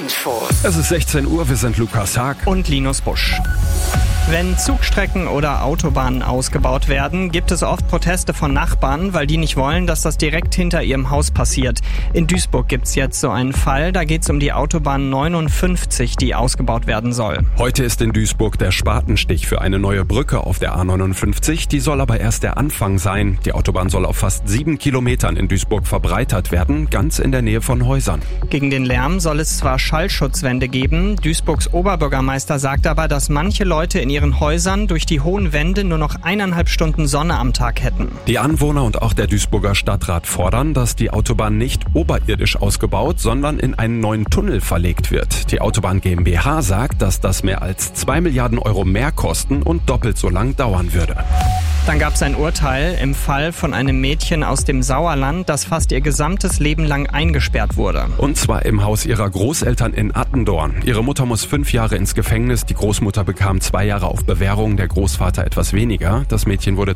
Infos. Es ist 16 Uhr, wir sind Lukas Haag und Linus Busch. Wenn Zugstrecken oder Autobahnen ausgebaut werden, gibt es oft Proteste von Nachbarn, weil die nicht wollen, dass das direkt hinter ihrem Haus passiert. In Duisburg gibt's jetzt so einen Fall, da geht's um die Autobahn 59, die ausgebaut werden soll. Heute ist in Duisburg der Spatenstich für eine neue Brücke auf der A59, die soll aber erst der Anfang sein. Die Autobahn soll auf fast 7 Kilometern in Duisburg verbreitert werden, ganz in der Nähe von Häusern. Gegen den Lärm soll es zwar Schallschutzwände geben, Duisburgs Oberbürgermeister sagt aber, dass manche Leute in ihren Häusern durch die hohen Wände nur noch 1,5 Stunden Sonne am Tag hätten. Die Anwohner und auch der Duisburger Stadtrat fordern, dass die Autobahn nicht oberirdisch ausgebaut, sondern in einen neuen Tunnel verlegt wird. Die Autobahn GmbH sagt, dass das mehr als 2 Milliarden Euro mehr kosten und doppelt so lang dauern würde. Dann gab es ein Urteil im Fall von einem Mädchen aus dem Sauerland, das fast ihr gesamtes Leben lang eingesperrt wurde. Und zwar im Haus ihrer Großeltern in Attendorn. Ihre Mutter muss 5 Jahre ins Gefängnis, die Großmutter bekam 2 Jahre auf Bewährung, der Großvater etwas weniger. Das Mädchen wurde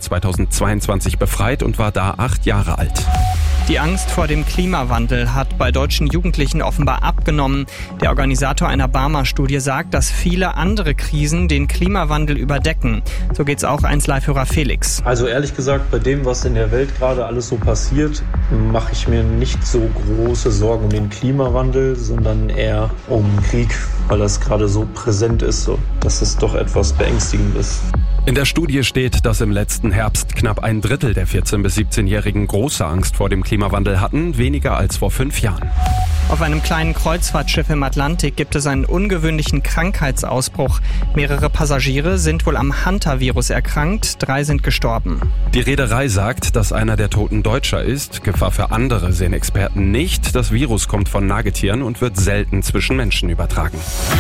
2022 befreit und war da 8 Jahre alt. Die Angst vor dem Klimawandel hat bei deutschen Jugendlichen offenbar abgenommen. Der Organisator einer Barmer-Studie sagt, dass viele andere Krisen den Klimawandel überdecken. So geht's auch 1Live-Hörer Felix. Also ehrlich gesagt, bei dem, was in der Welt gerade alles so passiert, mache ich mir nicht so große Sorgen um den Klimawandel, sondern eher um Krieg, weil das gerade so präsent ist, so, dass es doch etwas beängstigend ist. In der Studie steht, dass im letzten Herbst knapp 1/3 der 14- bis 17-Jährigen große Angst vor dem Klimawandel hatten, weniger als vor 5 Jahren. Auf einem kleinen Kreuzfahrtschiff im Atlantik gibt es einen ungewöhnlichen Krankheitsausbruch. Mehrere Passagiere sind wohl am Hantavirus erkrankt, 3 sind gestorben. Die Reederei sagt, dass einer der Toten Deutscher ist. Gefahr für andere sehen Experten nicht. Das Virus kommt von Nagetieren und wird selten zwischen Menschen übertragen.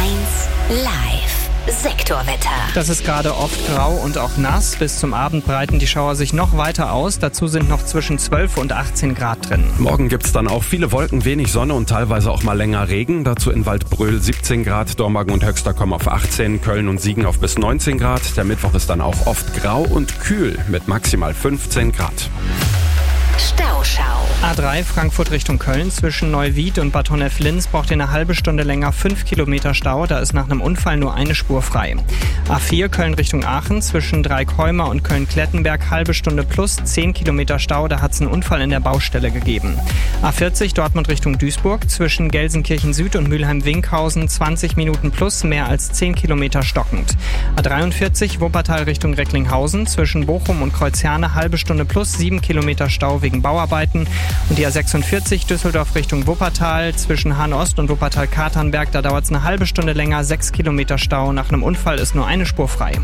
1Live. Sektorwetter. Das ist gerade oft grau und auch nass. Bis zum Abend breiten die Schauer sich noch weiter aus. Dazu sind noch zwischen 12 und 18 Grad drin. Morgen gibt's dann auch viele Wolken, wenig Sonne und teilweise auch mal länger Regen. Dazu in Waldbröl 17 Grad, Dormagen und Höxter kommen auf 18, Köln und Siegen auf bis 19 Grad. Der Mittwoch ist dann auch oft grau und kühl mit maximal 15 Grad. Stauschau. A3 Frankfurt Richtung Köln zwischen Neuwied und Bad Honnef-Linz braucht ihr eine halbe Stunde länger 5 Kilometer Stau. Da ist nach einem Unfall nur eine Spur frei. A4 Köln Richtung Aachen zwischen Dreikholmer und Köln-Klettenberg halbe Stunde plus 10 Kilometer Stau. Da hat es einen Unfall in der Baustelle gegeben. A40 Dortmund Richtung Duisburg zwischen Gelsenkirchen Süd und Mülheim-Winkhausen 20 Minuten plus mehr als 10 Kilometer stockend. A43 Wuppertal Richtung Recklinghausen zwischen Bochum und Kreuzherne halbe Stunde plus 7 Kilometer Stau wegen Bauarbeiten. Und die A46 Düsseldorf Richtung Wuppertal zwischen Hahn-Ost und Wuppertal-Katernberg, da dauert es eine halbe Stunde länger, 6 Kilometer Stau. Nach einem Unfall ist nur eine Spur frei.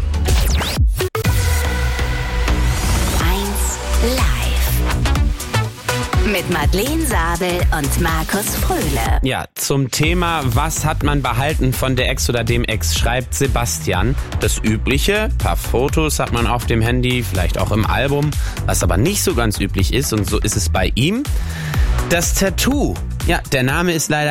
1Live. Mit Madeleine Sabel und Markus Fröhle. Ja, zum Thema, was hat man behalten von der Ex oder dem Ex, schreibt Sebastian. Das Übliche, ein paar Fotos hat man auf dem Handy, vielleicht auch im Album. Was aber nicht so ganz üblich ist, und so ist es bei ihm, das Tattoo. Ja, der Name ist leider